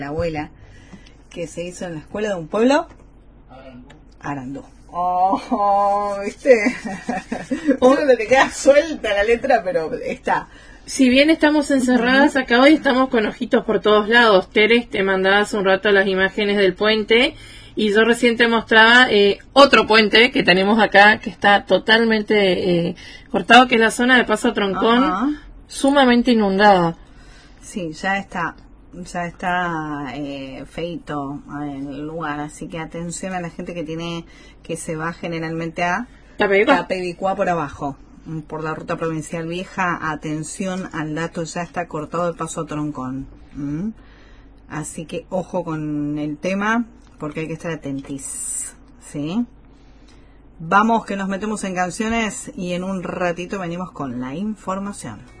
La abuela, que se hizo en la escuela de un pueblo, Arandú. Oh, ¿viste? Uno le queda suelta la letra, pero está. Si bien estamos encerradas acá hoy, estamos con ojitos por todos lados. Teres, te mandaba hace un rato las imágenes del puente y yo recién te mostraba otro puente que tenemos acá que está totalmente cortado, que es la zona de Paso Troncón, sumamente inundada. Sí, ya está feito el lugar, así que atención a la gente que se va generalmente a Tapebicuá por abajo, por la ruta provincial vieja. Atención al dato, ya está cortado el Paso Troncón. Así que ojo con el tema, porque hay que estar atentis, ¿sí? Vamos, que nos metemos en canciones y en un ratito venimos con la información.